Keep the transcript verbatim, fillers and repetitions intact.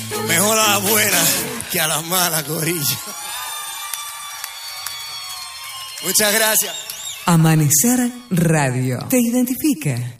Mejor a la buena que a la mala, corillo. Muchas gracias. Amanecer Radio. ¿Te identifica?